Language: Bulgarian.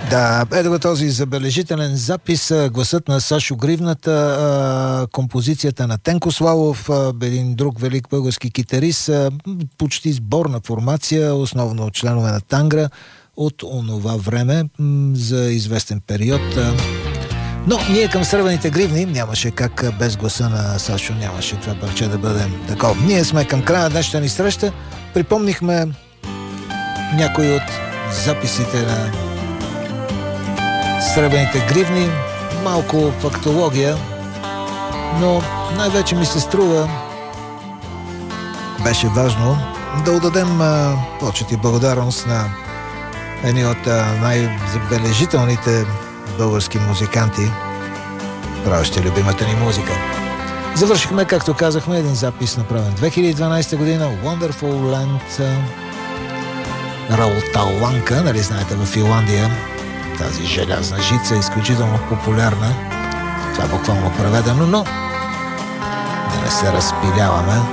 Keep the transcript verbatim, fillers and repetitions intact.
Да, ето го този забележителен запис, гласът на Сашо Гривната, композицията на Тенко Славов, един друг велик български китарист, почти сборна формация, основно членове на Тангра от онова време за известен период. Но ние към Сребърните гривни нямаше как без гласа на Сашо, нямаше това парче да бъде такова. Ние сме към края на днешната ни среща. Припомнихме някои от записите на Сребърните гривни, малко фактология, но най-вече ми се струва, беше важно да отдадем а, почет и благодарност на едни от а, най-забележителните български музиканти, правещи любимата ни музика. Завършихме, както казахме, един запис направен две хиляди и дванадесета година, Wonderful Land, Рауталанка, нали знаете, в Финландия. Тази желязна жица е изключително популярна. Това е буквално преведено, но да не се разпиляваме.